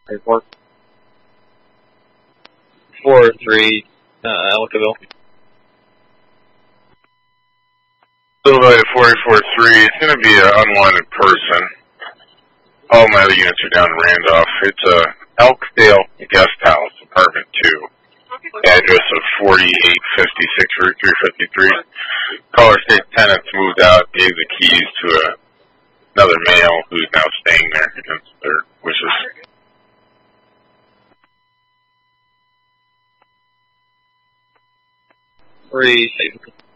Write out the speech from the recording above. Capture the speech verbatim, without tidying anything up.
Report. four three, uh, Ellicaville. Silverlight four eight four three, it's going to be an unwanted person. All my other units are down in Randolph. It's a Elkdale Guest House, Apartment two. Address of forty-eight fifty-six Route three fifty-three. Caller state tenants moved out, gave the keys to a, another male who's now staying there against their wishes. Three, safe.